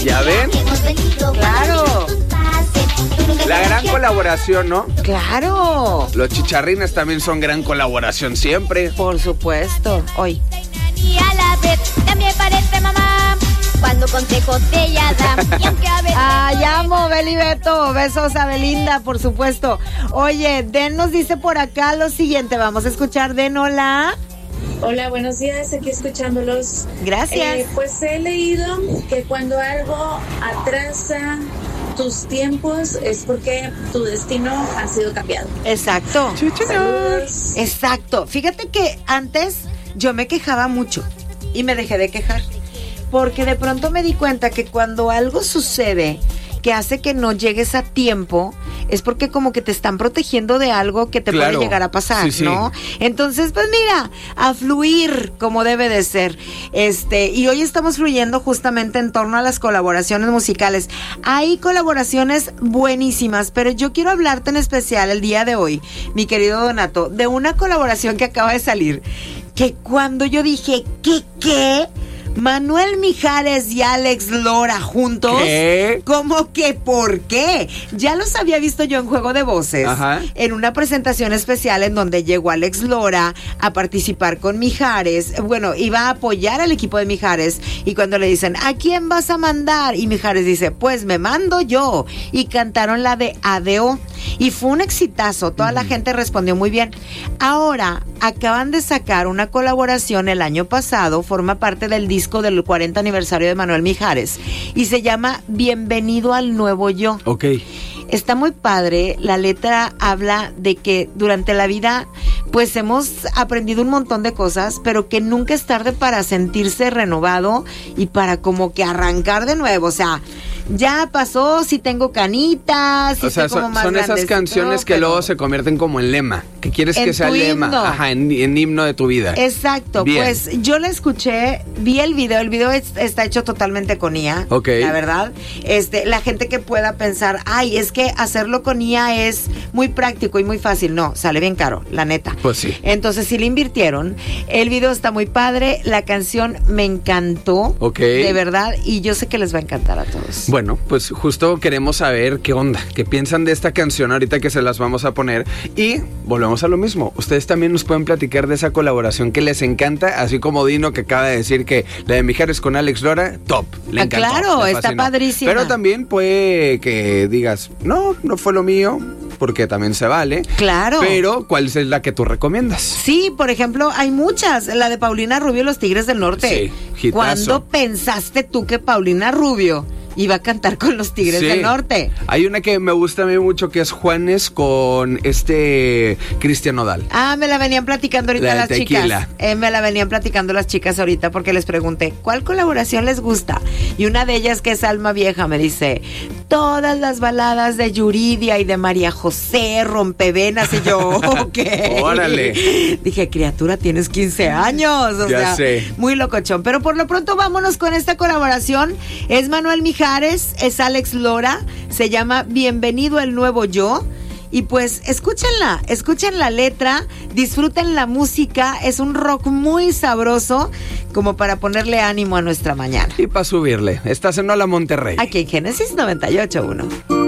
¿Ya ven? Claro. La gran colaboración, ¿no? Claro. Los Chicharrines también son gran colaboración siempre. Por supuesto. Hoy. Y a la vez también parece mamá cuando consejos ella da. Y aunque a veces... Ay, amo, Beli Beto. Besos a Belinda, por supuesto. Oye, Den nos dice por acá lo siguiente. Vamos a escuchar, Den, hola. Hola, buenos días, aquí escuchándolos. Gracias. Pues he leído que cuando algo atrasa tus tiempos es porque tu destino ha sido cambiado. Exacto. Saludos. Exacto. Fíjate que antes yo me quejaba mucho y me dejé de quejar. Porque de pronto me di cuenta que cuando algo sucede que hace que no llegues a tiempo, es porque como que te están protegiendo de algo que te puede llegar a pasar, sí. ¿no? Entonces, pues mira, a fluir como debe de ser. Y hoy estamos fluyendo justamente en torno a las colaboraciones musicales. Hay colaboraciones buenísimas, pero yo quiero hablarte en especial el día de hoy, mi querido Donato, de una colaboración que acaba de salir, que cuando yo dije, ¿qué? Manuel Mijares y Alex Lora juntos. ¿Qué? ¿Cómo que por qué? Ya los había visto yo en Juego de Voces. Ajá. En una presentación especial en donde llegó Alex Lora a participar con Mijares. Bueno, iba a apoyar al equipo de Mijares. Y cuando le dicen, ¿a quién vas a mandar? Y Mijares dice, pues me mando yo. Y cantaron la de ADO. Y fue un exitazo. Toda la gente respondió muy bien. Ahora acaban de sacar una colaboración el año pasado. Forma parte del disco del 40 aniversario de Manuel Mijares y se llama Bienvenido al Nuevo Yo. Ok. Está muy padre, la letra habla de que durante la vida pues hemos aprendido un montón de cosas, pero que nunca es tarde para sentirse renovado y para como que arrancar de nuevo, o sea, ya pasó, si tengo canitas, si o sea, estoy como más son esas canciones que luego se convierten como en lema, que quieres que sea lema, ajá, en himno de tu vida. Exacto. Bien. Pues yo la escuché, vi el video está hecho totalmente con IA, okay. La verdad, la gente que pueda pensar, ay, es que hacerlo con IA es muy práctico y muy fácil, no, sale bien caro, la neta. Pues sí. Entonces sí le invirtieron, el video está muy padre, la canción me encantó, okay. De verdad, y yo sé que les va a encantar a todos. Bueno, pues justo queremos saber qué onda, qué piensan de esta canción ahorita que se las vamos a poner y volvemos a lo mismo, ustedes también nos pueden platicar de esa colaboración que les encanta, así como Dino que acaba de decir que la de Mijares con Alex Lora, top, le encantó. Claro, está padrísima. Pero también puede que digas, no fue lo mío, porque también se vale. Claro. Pero, ¿cuál es la que tú recomiendas? Sí, por ejemplo, hay muchas. La de Paulina Rubio, Los Tigres del Norte. Sí, hitazo. ¿Cuándo pensaste tú que Paulina Rubio iba a cantar con Los Tigres del Norte? Hay una que me gusta a mí mucho que es Juanes con Cristian Nodal. Ah, me la venían platicando ahorita las Tequila. chicas. Me la venían platicando las chicas ahorita porque les pregunté, ¿cuál colaboración les gusta? Y una de ellas, que es Alma Vieja, me dice, todas las baladas de Yuridia y de María José, Rompevenas, y yo, ok. Órale. Dije, criatura, tienes 15 años. O ya sea, sé. Muy locochón. Pero por lo pronto vámonos con esta colaboración. Es Manuel Mijares, es Alex Lora, se llama Bienvenido al Nuevo Yo. Y pues escuchen la letra, disfruten la música, es un rock muy sabroso como para ponerle ánimo a nuestra mañana. Y para subirle, estás en Hola Monterrey. Aquí en Génesis 98.1.